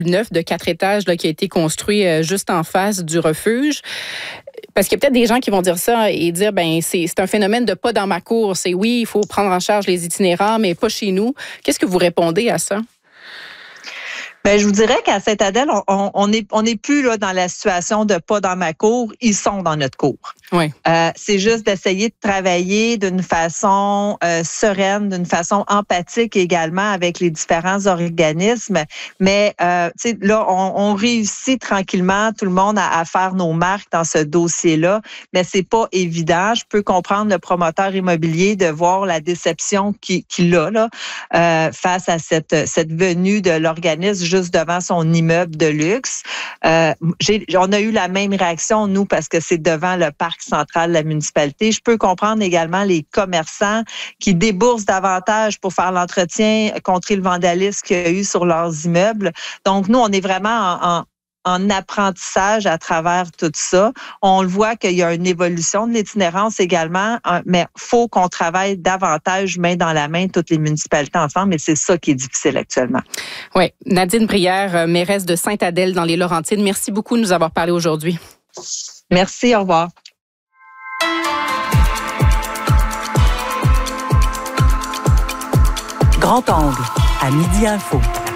neuf de 4 étages là, qui a été construit juste en face du refuge. Parce qu'il y a peut-être des gens qui vont dire ça et dire, c'est un phénomène de pas dans ma cour. C'est oui, il faut prendre en charge les itinérants, mais pas chez nous. Qu'est-ce que vous répondez à ça? Ben, je vous dirais qu'à Sainte-Adèle, on n'est plus là dans la situation de pas dans ma cour, ils sont dans notre cour. Oui. C'est juste d'essayer de travailler d'une façon sereine, d'une façon empathique également avec les différents organismes. Mais tu sais, là, on réussit tranquillement tout le monde à faire nos marques dans ce dossier-là, mais c'est pas évident. Je peux comprendre le promoteur immobilier de voir la déception qu'il a là face à cette venue de l'organisme juste devant son immeuble de luxe. On a eu la même réaction, nous, parce que c'est devant le parc central de la municipalité. Je peux comprendre également les commerçants qui déboursent davantage pour faire l'entretien, contrer le vandalisme qu'il y a eu sur leurs immeubles. Donc, nous, on est vraiment en apprentissage à travers tout ça. On le voit qu'il y a une évolution de l'itinérance également, mais il faut qu'on travaille davantage main dans la main, toutes les municipalités ensemble, et c'est ça qui est difficile actuellement. Oui. Nadine Brière, mairesse de Sainte-Adèle dans les Laurentides, merci beaucoup de nous avoir parlé aujourd'hui. Merci, au revoir. Grand angle, à Midi Info.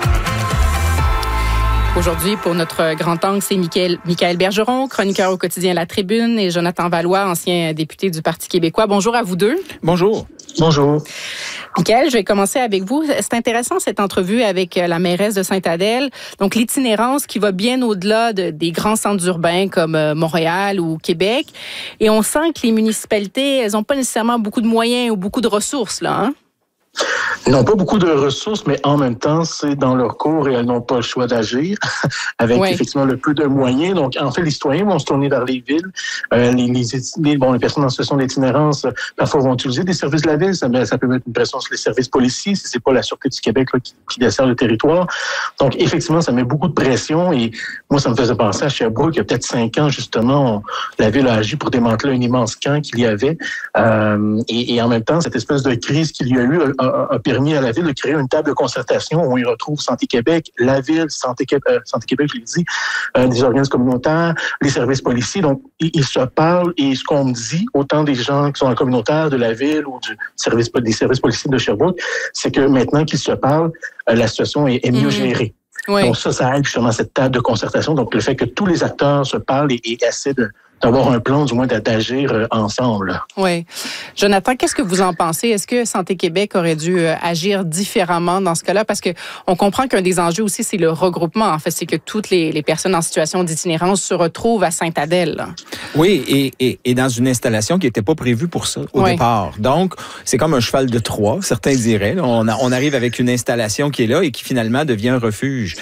Aujourd'hui, pour notre grand angle, c'est Michaël Bergeron, chroniqueur au quotidien La Tribune, et Jonathan Valois, ancien député du Parti québécois. Bonjour à vous deux. Bonjour. Bonjour. Michaël, je vais commencer avec vous. C'est intéressant cette entrevue avec la mairesse de Sainte-Adèle. Donc, l'itinérance qui va bien au-delà des grands centres urbains comme Montréal ou Québec. Et on sent que les municipalités, elles n'ont pas nécessairement beaucoup de moyens ou beaucoup de ressources, là, hein? Ils n'ont pas beaucoup de ressources, mais en même temps, c'est dans leur cours et elles n'ont pas le choix d'agir avec effectivement le peu de moyens. Donc, en fait, les citoyens vont se tourner vers les villes. Les personnes en situation d'itinérance, parfois vont utiliser des services de la ville. Ça peut mettre une pression sur les services policiers si c'est pas la Sûreté du Québec là, qui dessert le territoire. Donc, effectivement, ça met beaucoup de pression et moi, ça me faisait penser à Sherbrooke, il y a peut-être 5 ans, justement, la ville a agi pour démanteler un immense camp qu'il y avait. Et en même temps, cette espèce de crise qu'il y a eu a permis à la ville de créer une table de concertation où on y retrouve Santé Québec, la ville, Santé Québec, je l'ai dit, des organismes communautaires, les services policiers. Donc, ils se parlent et ce qu'on me dit, autant des gens qui sont en communautaire de la ville ou des services policiers de Sherbrooke, c'est que maintenant qu'ils se parlent, la situation est mieux gérée. Oui. Donc, ça aide justement cette table de concertation. Donc, le fait que tous les acteurs se parlent et essaient d'avoir un plan, du moins d'agir ensemble. Oui. Jonathan, qu'est-ce que vous en pensez? Est-ce que Santé Québec aurait dû agir différemment dans ce cas-là? Parce qu'on comprend qu'un des enjeux aussi, c'est le regroupement. En fait, c'est que toutes les personnes en situation d'itinérance se retrouvent à Sainte-Adèle. Oui, et dans une installation qui n'était pas prévue pour ça au départ. Donc, c'est comme un cheval de Troie, certains diraient. On arrive avec une installation qui est là et qui finalement devient un refuge.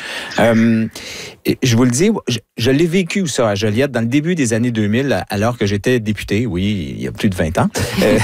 Je vous le dis, je l'ai vécu ça à Joliette dans le début des années 2000, alors que j'étais député, oui, il y a plus de 20 ans.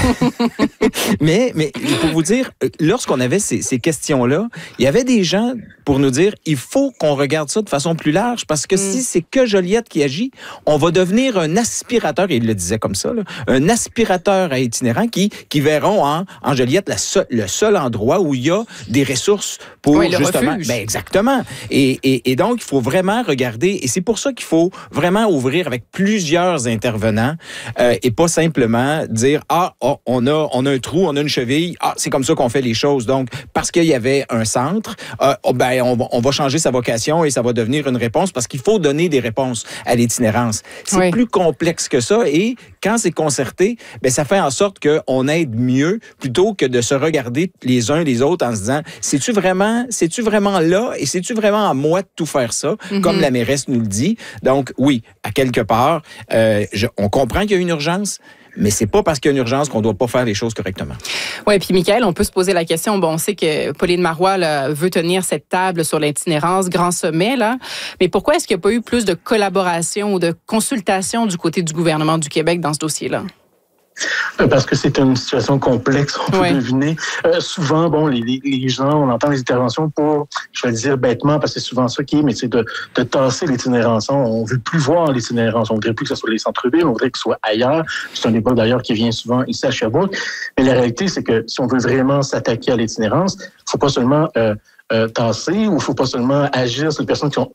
Mais pour vous dire, lorsqu'on avait ces questions-là, il y avait des gens pour nous dire, il faut qu'on regarde ça de façon plus large, parce que si c'est que Joliette qui agit, on va devenir un aspirateur, et il le disait comme ça, là, un aspirateur à itinérants qui verront en Joliette le seul endroit où il y a des ressources pour justement... refuge. Exactement. Et donc, il faut vraiment regarder, et c'est pour ça qu'il faut vraiment ouvrir avec plusieurs intervenants et pas simplement dire on a un trou, on a une cheville, c'est comme ça qu'on fait les choses. Donc parce qu'il y avait un centre, on va changer sa vocation et ça va devenir une réponse, parce qu'il faut donner des réponses à l'itinérance. C'est plus complexe que ça, et quand c'est concerté, ça fait en sorte qu'on aide mieux plutôt que de se regarder les uns les autres en se disant c'est-tu vraiment là et c'est-tu vraiment à moi de tout faire ça, comme la mairesse nous le dit. Donc oui, à quelque part, on comprend qu'il y a une urgence, mais c'est pas parce qu'il y a une urgence qu'on doit pas faire les choses correctement. Oui, puis Michaël, on peut se poser la question, on sait que Pauline Marois là, veut tenir cette table sur l'itinérance, grand sommet, là, mais pourquoi est-ce qu'il n'y a pas eu plus de collaboration ou de consultation du côté du gouvernement du Québec dans ce dossier-là? Parce que c'est une situation complexe, on peut deviner. Souvent, les gens, on entend les interventions pour, je vais le dire bêtement, parce que c'est souvent ça qui est, mais c'est de tasser l'itinérance. On veut plus voir l'itinérance. On voudrait plus que ce soit les centres-villes, on voudrait que ce soit ailleurs. C'est un débat d'ailleurs qui vient souvent ici à Sherbrooke. Mais la réalité, c'est que si on veut vraiment s'attaquer à l'itinérance, il ne faut pas seulement tasser, ou il ne faut pas seulement agir sur les personnes qui sont